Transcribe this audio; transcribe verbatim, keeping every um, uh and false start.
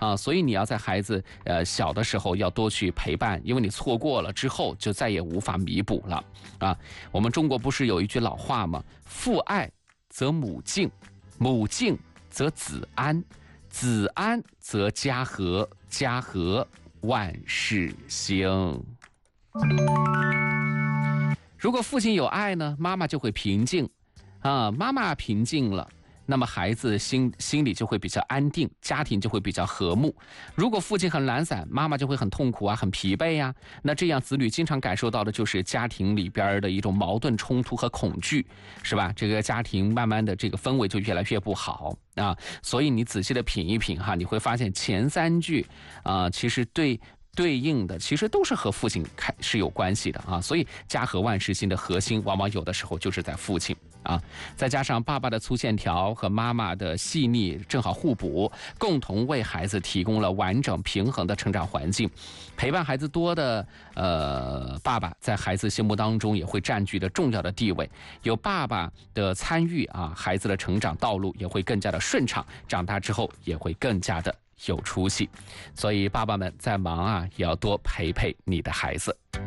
啊，所以你要在孩子呃小的时候要多去陪伴，因为你错过了之后就再也无法弥补了啊。我们中国不是有一句老话吗？父爱则母敬，母敬则子安，子安则家和，家和万事兴。如果父亲有爱呢，妈妈就会平静啊，妈妈平静了，那么孩子心心里就会比较安定，家庭就会比较和睦。如果父亲很懒散，妈妈就会很痛苦啊，很疲惫呀、啊。那这样子女经常感受到的就是家庭里边的一种矛盾冲突和恐惧，是吧？这个家庭慢慢的这个氛围就越来越不好啊。所以你仔细的品一品哈，你会发现前三句啊，其实对。对应的其实都是和父亲开是有关系的啊，所以家和万事兴的核心往往有的时候就是在父亲啊，再加上爸爸的粗线条和妈妈的细腻正好互补，共同为孩子提供了完整平衡的成长环境。陪伴孩子多的呃爸爸在孩子心目当中也会占据着重要的地位，有爸爸的参与啊，孩子的成长道路也会更加的顺畅，长大之后也会更加的有出息。所以爸爸们在忙啊，也要多陪陪你的孩子。